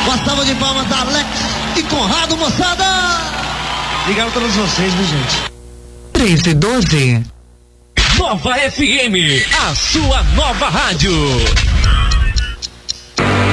Uma salva de palmas da Alex e Conrado, moçada! Obrigado a todos vocês, viu, gente? 3:12. Nova FM, a sua nova rádio.